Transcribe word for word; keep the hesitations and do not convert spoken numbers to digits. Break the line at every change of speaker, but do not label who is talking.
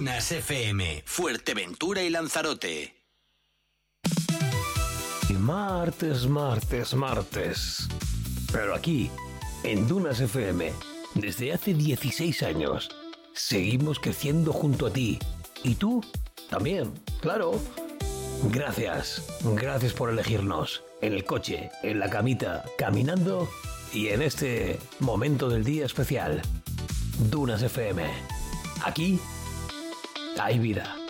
Dunas F M, Fuerteventura y Lanzarote.
Martes, martes, martes. Pero aquí, en Dunas F M, desde hace dieciséis años, seguimos creciendo junto a ti. Y tú también, claro. Gracias, gracias por elegirnos. En el coche, en la camita, caminando y en este momento del día especial. Dunas F M. Aquí hay vida.